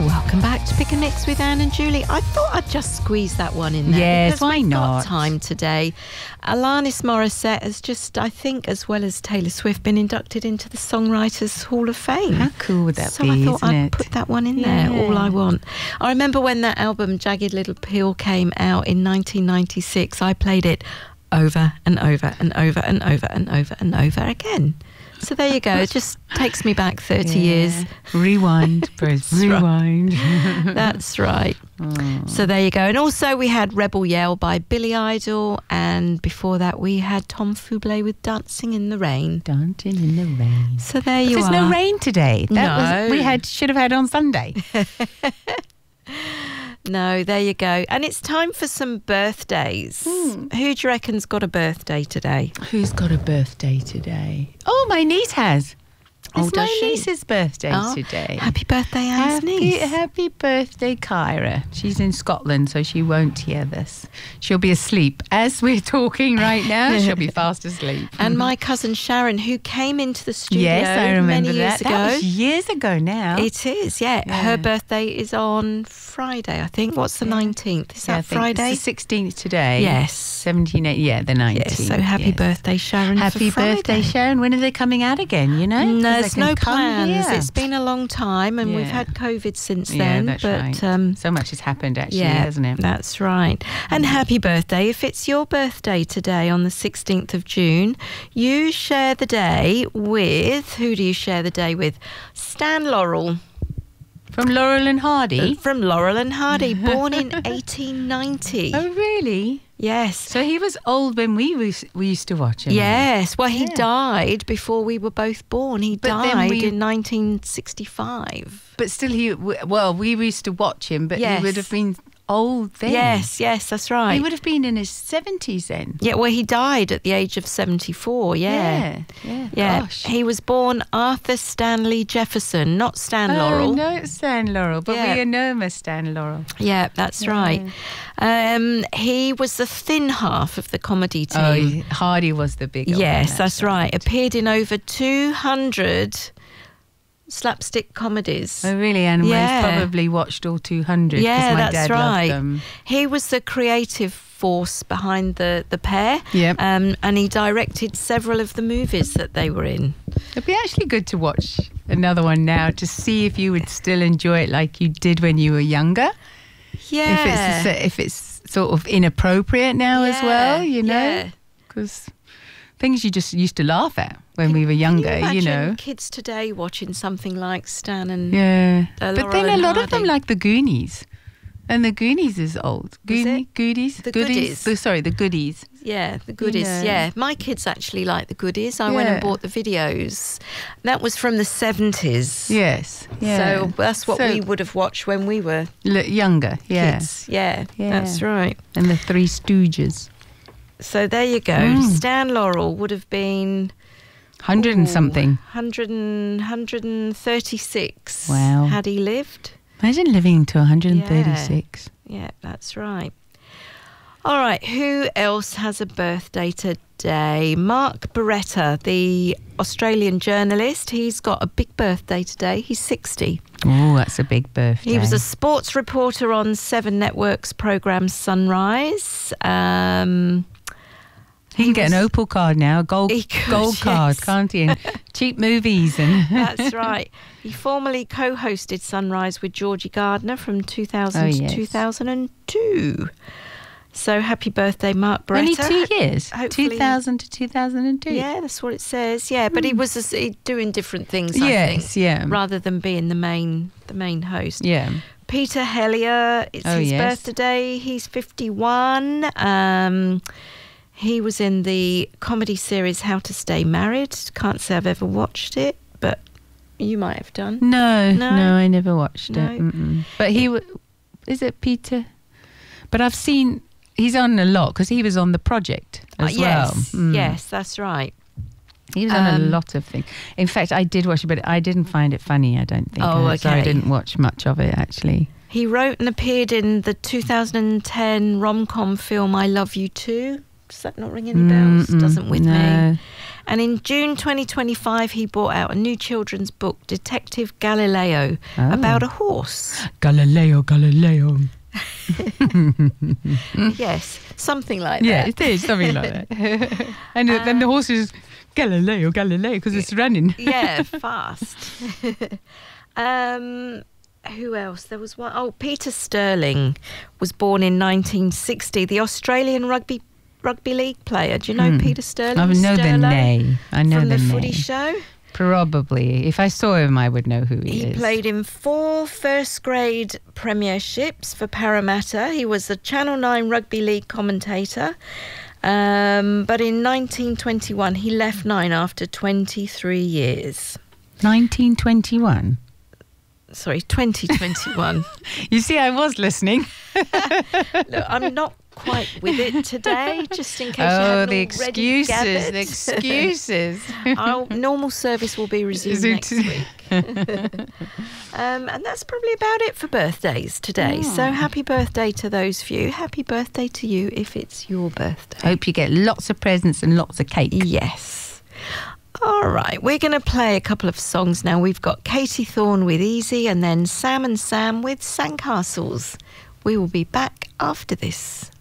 Welcome back to Pick and Mix with Anne and Julie. I thought I'd just squeeze that one in there. Yes, why we've not? Got time today. Alanis Morissette has just, I think, as well as Taylor Swift, been inducted into the Songwriters Hall of Fame. How cool would that so be? I thought isn't I'd it? put that one in there. All I Want. I remember when that album Jagged Little Pill came out in 1996. I played it over and over and over and over and over and over again. So there you go. It just takes me back 30 years. Rewind, press rewind. That's right. So there you go. And also we had Rebel Yell by Billy Idol, and before that we had Tom Fublé with Dancing in the Rain. Dancing in the rain. So there you There's are. no rain today. That No. was should have had on Sunday. No, there you go. And it's time for some birthdays. Who do you reckon's got a birthday today? Who's got a birthday today? Oh, my niece has. Oh, It's does my she? niece's birthday Oh, today. Happy birthday, Anne's niece. Happy birthday, Kyra. She's in Scotland, so she won't hear this. She'll be asleep. As we're talking right now, she'll be fast asleep. And my cousin Sharon, who came into the studio Yes, I remember many years that. ago. That was years ago now. It is, yeah. Her birthday is on Friday, I think. What's the 19th? Is I that think Friday? It's the 16th today. Yes. 17, yeah, the 19th. Yes, so happy birthday, Sharon. Happy for Friday. birthday, Sharon. When are they coming out again, you know? 'Cause No, they there's can no come plans. here. It's been a long time and we've Yeah. had COVID since Yeah, then. that's but right. So much has happened, actually, hasn't it? That's right. And happy birthday. If it's your birthday today on the 16th of June, you share the day with, who do you share the day with? Stan Laurel. From Laurel and Hardy? From Laurel and Hardy, born in 1890. Oh, really? Yes. So he was old when we used to watch him. Yes. Well, he died before we were both born. He But then died we- in 1965. But still, we used to watch him, but Yes. he would have been old then. Yes, that's right. He would have been in his 70s then. Yeah, well, he died at the age of 74, Yeah. Gosh. He was born Arthur Stanley Jefferson, not Stan Laurel. Oh, no, it's Stan Laurel, but Yeah. we know him as Stan Laurel. Yeah, that's right. He was the thin half of the comedy team. Oh, Hardy was the big one. Yes, that's right. Appeared in over 200 slapstick comedies. Oh, really? And Yeah. we've probably watched all 200 because Yeah, my that's dad right. loved them. He was the creative force behind the pair. Yep. And he directed several of the movies that they were in. It'd be actually good to watch another one now to see if you would still enjoy it like you did when you were younger. Yeah. If it's sort of inappropriate now as well, you know, Yeah. because things you just used to laugh at when we were younger, Can you you imagine know. kids today watching something like Stan and Yeah, Laurel but then a and lot of them Hardy. like the Goonies, and the Goonies is old. Is it? Goodies, The Goodies. Sorry, the Goodies. Yeah, the Goodies. know. Yeah, my kids actually like the Goodies. I went and Yeah. bought the videos. That was from the 70s. Yes, yeah. So that's what we would have watched when we were younger. Yeah, kids. Yeah, Yeah. that's right. and the Three Stooges. So there you go. Stan Laurel would have been 100 and something. 136. Wow. Had he lived? Imagine living to 136. Yeah, that's right. All right, who else has a birthday today? Mark Beretta, the Australian journalist. He's got a big birthday today. He's 60. Oh, that's a big birthday. He was a sports reporter on Seven Network's programme Sunrise. He can get an Opal card now, a gold He could, card, yes. can't he? And cheap movies and That's right. He formerly co-hosted Sunrise with Georgie Gardner from 2000 Oh, to yes. 2002. So happy birthday, Mark Beretta. only 2 years, Hopefully- 2000 to 2002. Yeah, that's what it says. Yeah, but he was doing different things, I Yes, think, yeah. rather than being the main host. Yeah. Peter Hellier, it's Oh, his yes. birthday. He's 51. He was in the comedy series How to Stay Married. Can't say I've ever watched it, but you might have done. No, No? I never watched No? it. Mm-mm. But is it Peter? But I've seen, he's on a lot because he was on The Project as well. Yes, Mm. yes, that's right. He was on a lot of things. In fact, I did watch it, but I didn't find it funny, I don't think. Oh, So I okay. didn't watch much of it, actually. He wrote and appeared in the 2010 rom-com film I Love You Too. Does that not ring any bells? Doesn't with no. me. And in June 2025, he brought out a new children's book, Detective Galileo, about a horse. Galileo. Yes, something like that. Yeah, it is something like that. And then the horse is Galileo, because it's running. Yeah, fast. Who else? There was one. Oh, Peter Sterling was born in 1960. The Australian rugby league player. Do you know Peter Sterling? I know the name. I know from the the name. Footy Show. Probably. If I saw him, I would know who he is. He played in 4 first-grade premierships for Parramatta. He was a Channel 9 rugby league commentator. But in 1921, he left Nine after 23 years. 1921? Sorry, 2021. You see, I was listening. Look, I'm not quite with it today, just in case you Oh, hadn't the already excuses, gathered. the excuses. Our normal service will be resumed next week. And that's probably about it for birthdays today. So happy birthday to those few. Happy birthday to you if it's your birthday. Hope you get lots of presents and lots of cake. Yes. All right, we're going to play a couple of songs now. We've got Katie Thorne with Easy and then Sam and Sam with Sandcastles. We will be back after this.